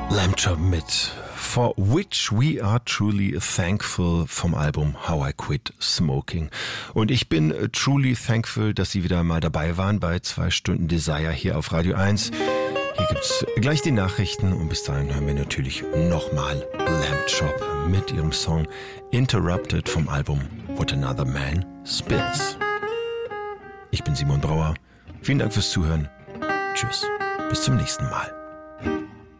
Lamb Chop mit For Which We Are Truly Thankful vom Album How I Quit Smoking. Und ich bin truly thankful, dass Sie wieder mal dabei waren bei 2 Stunden Desire hier auf Radio 1. Hier gibt's gleich die Nachrichten und bis dahin hören wir natürlich nochmal Lamb Chop mit ihrem Song Interrupted vom Album What Another Man Spits. Ich bin Simon Brauer. Vielen Dank fürs Zuhören. Tschüss. Bis zum nächsten Mal.